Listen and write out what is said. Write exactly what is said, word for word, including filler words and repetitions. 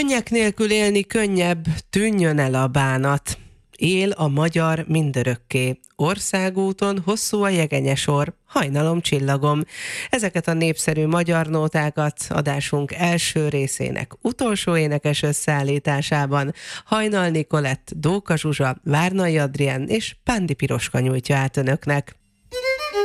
Könnyek nélkül élni könnyebb, tűnjön el a bánat. Él a magyar mindörökké. Országúton hosszú a jegenyesor, hajnalom csillagom. Ezeket a népszerű magyar nótákat adásunk első részének utolsó énekes összeállításában Hajnal Nikolett, Dóka Zsuzsa, Várnai Adrián és Pándi Piroska nyújtja át önöknek.